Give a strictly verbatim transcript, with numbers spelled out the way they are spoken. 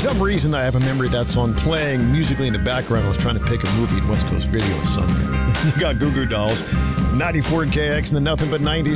some reason, I have a memory of that song playing musically in the background. I was trying to pick a movie at West Coast Video Sunday. You got Goo Goo Dolls, ninety-four K X and the Nothing But nineties.